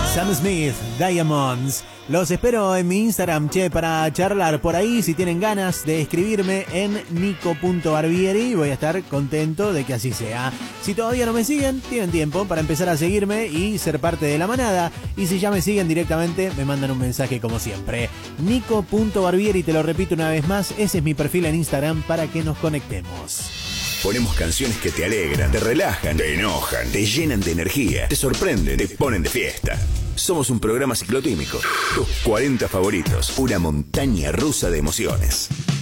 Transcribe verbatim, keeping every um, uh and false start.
Sam Smith, Diamonds. Los espero en mi Instagram, che, para charlar por ahí. Si tienen ganas de escribirme en nico punto barbieri, voy a estar contento de que así sea. Si todavía no me siguen, tienen tiempo para empezar a seguirme y ser parte de la manada. Y si ya me siguen directamente, me mandan un mensaje como siempre. nico punto barbieri, te lo repito una vez más, ese es mi perfil en Instagram para que nos conectemos. Ponemos canciones que te alegran, te relajan, te enojan, te llenan de energía, te sorprenden, te ponen de fiesta. Somos un programa ciclotímico. Tus cuarenta favoritos, una montaña rusa de emociones.